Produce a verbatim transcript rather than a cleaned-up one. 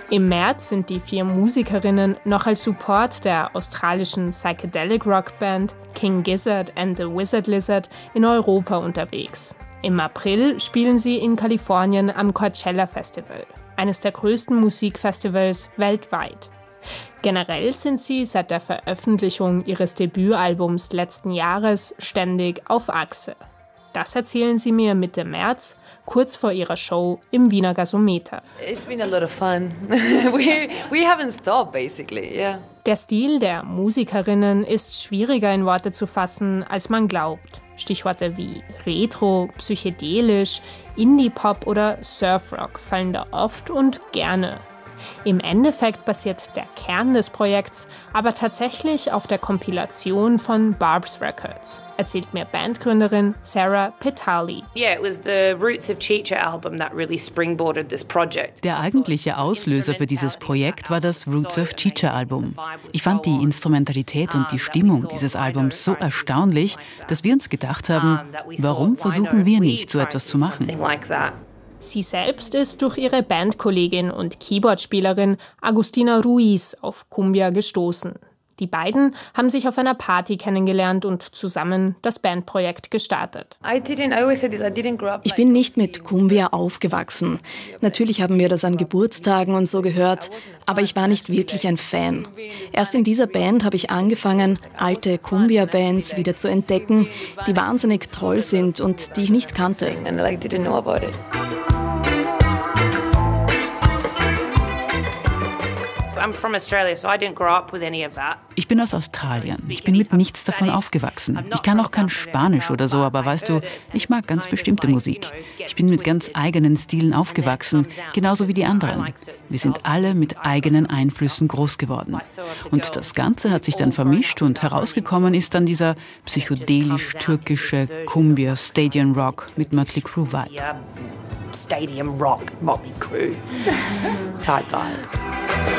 Im März sind die vier Musikerinnen noch als Support der australischen Psychedelic Rock Band King Gizzard and the Wizard Lizard in Europa unterwegs. Im April spielen sie in Kalifornien am Coachella Festival, eines der größten Musikfestivals weltweit. Generell sind sie seit der Veröffentlichung ihres Debütalbums letzten Jahres ständig auf Achse. Das erzählen sie mir Mitte März, kurz vor ihrer Show im Wiener Gasometer. It's been a lot of fun. we, we haven't stopped, basically, yeah. Der Stil der Musikerinnen ist schwieriger in Worte zu fassen, als man glaubt. Stichworte wie Retro, psychedelisch, Indie-Pop oder Surfrock fallen da oft und gerne. Im Endeffekt basiert der Kern des Projekts aber tatsächlich auf der Kompilation von Barb's Records, erzählt mir Bandgründerin Sarah Petali. Der eigentliche Auslöser für dieses Projekt war das Roots of Chicha-Album. Ich fand die Instrumentalität und die Stimmung dieses Albums so erstaunlich, dass wir uns gedacht haben, warum versuchen wir nicht, so etwas zu machen? Sie selbst ist durch ihre Bandkollegin und Keyboardspielerin Agustina Ruiz auf Cumbia gestoßen. Die beiden haben sich auf einer Party kennengelernt und zusammen das Bandprojekt gestartet. Ich bin nicht mit Cumbia aufgewachsen. Natürlich haben wir das an Geburtstagen und so gehört, aber ich war nicht wirklich ein Fan. Erst in dieser Band habe ich angefangen, alte Cumbia-Bands wieder zu entdecken, die wahnsinnig toll sind und die ich nicht kannte. Ich bin aus Australien. Ich bin mit nichts davon aufgewachsen. Ich kann auch kein Spanisch oder so, aber weißt du, ich mag ganz bestimmte Musik. Ich bin mit ganz eigenen Stilen aufgewachsen, genauso wie die anderen. Wir sind alle mit eigenen Einflüssen groß geworden. Und das Ganze hat sich dann vermischt und herausgekommen ist dann dieser psychedelisch-türkische Cumbia Stadium Rock mit Mötley Crüe Vibe. Stadium Rock, Mötley Crüe type vibe.